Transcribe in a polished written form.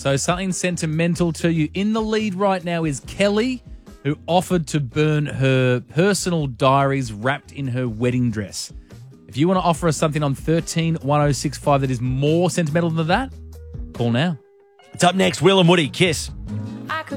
So something sentimental to you. In the lead right now is Kelly, who offered to burn her personal diaries wrapped in her wedding dress. If you want to offer us something on 131065 that is more sentimental than that, call now. It's up next, Will and Woody, Kiss.